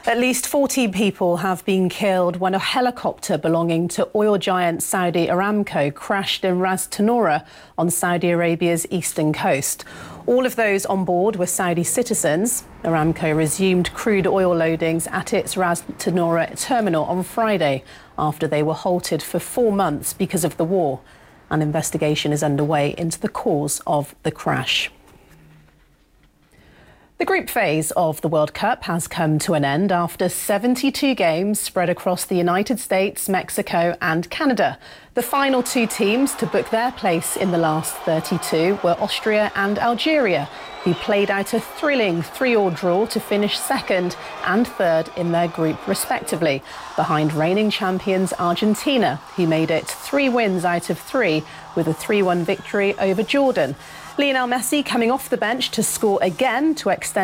At least 40 people have been killed when a helicopter belonging to oil giant Saudi Aramco crashed in Ras Tanura on Saudi Arabia's eastern coast. All of those on board were Saudi citizens. Aramco resumed crude oil loadings at its Ras Tanura terminal on Friday after they were halted for 4 months because of the war. An investigation is underway into the cause of the crash. The group phase of the World Cup has come to an end after 72 games spread across the United States, Mexico and Canada. The final 2 teams to book their place in the last 32 were Austria and Algeria, who played out a thrilling 3-all draw to finish second and third in their group respectively, behind reigning champions Argentina, who made it 3 wins out of 3 with a 3-1 victory over Jordan. Lionel Messi coming off the bench to score again to extend